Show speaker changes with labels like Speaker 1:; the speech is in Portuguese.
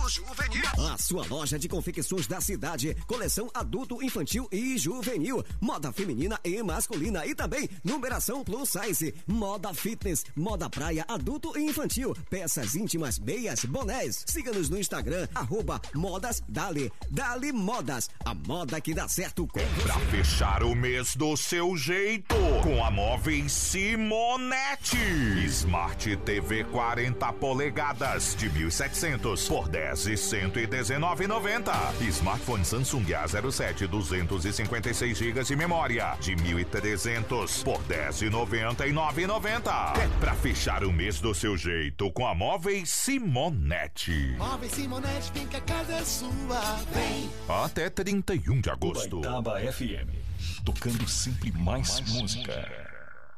Speaker 1: juvenil. A sua loja de confecções da cidade, coleção adulto, infantil e juvenil, moda feminina e masculina e também numeração plus size, moda fitness, moda praia, adulto e infantil, peças íntimas, meias, bonés. Siga-nos no Instagram, @modasdali. Dali Modas, a moda que dá certo com você.
Speaker 2: Pra fechar o mês do seu jeito, com a Móveis Simonetti. Smart TV 40 polegadas de 1.700 por 10.119,90. Smartphone Samsung A07 256 GB de memória de 1.300 por 10.099,90. É pra fechar o mês do seu jeito com a Móveis Simonetti.
Speaker 3: Móveis Simonetti, vem que a casa é sua. Vem.
Speaker 2: Até 31 de agosto.
Speaker 4: Ubaitaba FM, tocando sempre mais música.